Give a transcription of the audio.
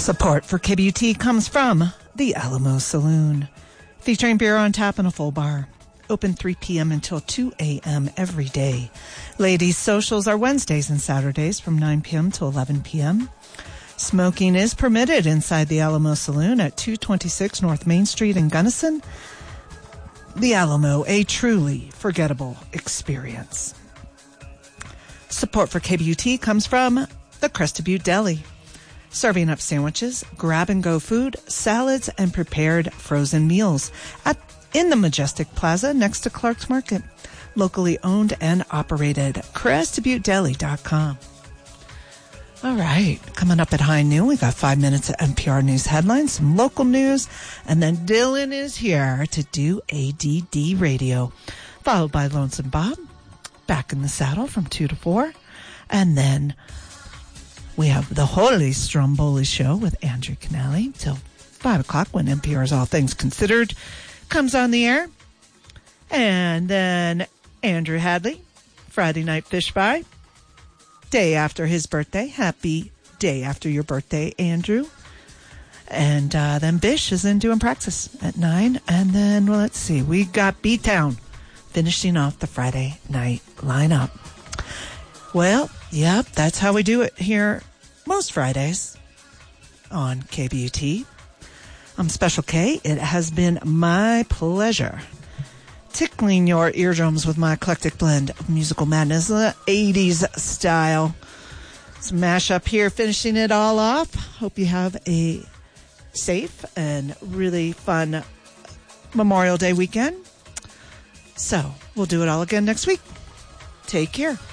Support for KBUT comes from the Alamo Saloon, featuring beer on tap and a full bar. Open 3 p.m. until 2 a.m. every day. Ladies' socials are Wednesdays and Saturdays from 9 p.m. to 11 p.m. Smoking is permitted inside the Alamo Saloon at 226 North Main Street in Gunnison. The Alamo, a truly forgettable experience. Support for KBUT comes from the Crested Butte Deli, serving up sandwiches, grab-and-go food, salads, and prepared frozen meals in the Majestic Plaza next to Clark's Market. Locally owned and operated. CrestedButteDeli.com. All right, coming up at high noon, we got 5 minutes of NPR News headlines, some local news, and then Dylan is here to do ADD Radio, followed by Lonesome Bob, back in the saddle from 2 to 4, and then we have the Holy Stromboli Show with Andrew Canale till 5 o'clock when NPR's All Things Considered comes on the air. And then Andrew Hadley, Friday Night Fish Fry, day after his birthday. Happy day after your birthday, Andrew. And then Bish is in doing Praxis at 9. And then, well, let's see, we got B-Town finishing off the Friday night lineup. Well, yep, that's how we do it here most Fridays on KBUT. I'm Special K. It has been my pleasure tickling your eardrums with my eclectic blend of musical madness, 80s style. Some mashup here, finishing it all off. Hope you have a safe and really fun Memorial Day weekend. So, we'll do it all again next week. Take care.